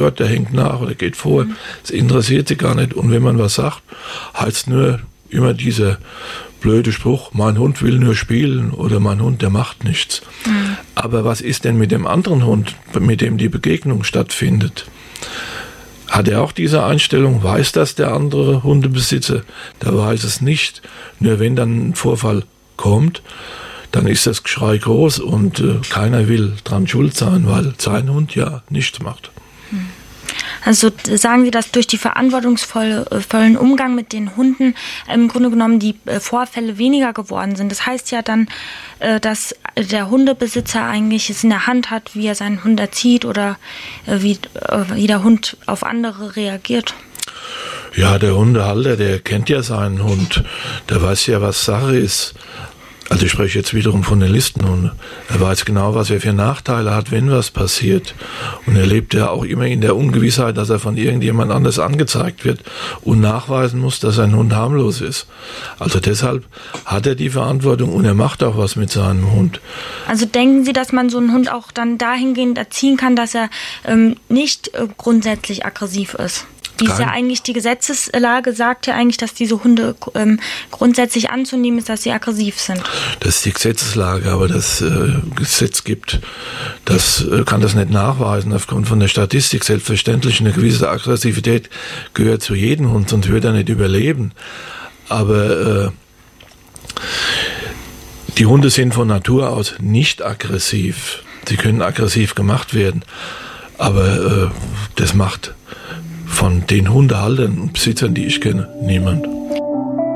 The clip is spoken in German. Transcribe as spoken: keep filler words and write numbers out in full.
Gott, der hängt nach oder geht vor. Das interessiert sie gar nicht. Und wenn man was sagt, heißt nur immer dieser blöde Spruch, mein Hund will nur spielen oder mein Hund, der macht nichts. Mhm. Aber was ist denn mit dem anderen Hund, mit dem die Begegnung stattfindet? Hat er auch diese Einstellung? Weiß das der andere Hundebesitzer? Der weiß es nicht. Nur wenn dann ein Vorfall kommt, dann ist das Geschrei groß und äh, keiner will dran schuld sein, weil sein Hund ja nichts macht. Also sagen Sie, dass durch die verantwortungsvollen Umgang mit den Hunden im Grunde genommen die Vorfälle weniger geworden sind. Das heißt ja dann, dass der Hundebesitzer eigentlich es in der Hand hat, wie er seinen Hund erzieht oder wie, wie der Hund auf andere reagiert. Ja, der Hundehalter, der kennt ja seinen Hund. Der weiß ja, was Sache ist. Also ich spreche jetzt wiederum von den Listenhunden. Er weiß genau, was er für Nachteile hat, wenn was passiert. Und er lebt ja auch immer in der Ungewissheit, dass er von irgendjemand anders angezeigt wird und nachweisen muss, dass sein Hund harmlos ist. Also deshalb hat er die Verantwortung und er macht auch was mit seinem Hund. Also denken Sie, dass man so einen Hund auch dann dahingehend erziehen kann, dass er ähm, nicht äh, grundsätzlich aggressiv ist? Wie ist ja eigentlich die Gesetzeslage, sagt ja eigentlich, dass diese Hunde ähm, grundsätzlich anzunehmen ist, dass sie aggressiv sind. Das ist die Gesetzeslage, aber das äh, Gesetz gibt, das äh, kann das nicht nachweisen aufgrund von der Statistik. Selbstverständlich eine gewisse Aggressivität gehört zu jedem Hund, sonst würde er nicht überleben. Aber äh, die Hunde sind von Natur aus nicht aggressiv. Sie können aggressiv gemacht werden, aber äh, das macht von den Hundehaltern und Besitzern, die ich kenne, niemand.